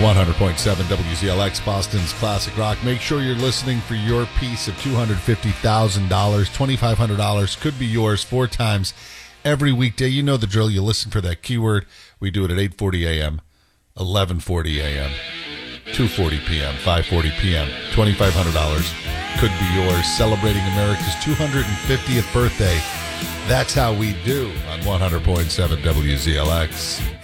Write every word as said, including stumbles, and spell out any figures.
one hundred point seven W Z L X, Boston's Classic Rock. Make sure you're listening for your piece of two hundred fifty thousand dollars. twenty-five hundred dollars could be yours four times every weekday. You know the drill. You listen for that keyword. We do it at eight forty a.m., eleven forty a.m., two forty p.m., five forty p.m. twenty-five hundred dollars could be yours. Celebrating America's two hundred fiftieth birthday. That's how we do on one hundred point seven W Z L X.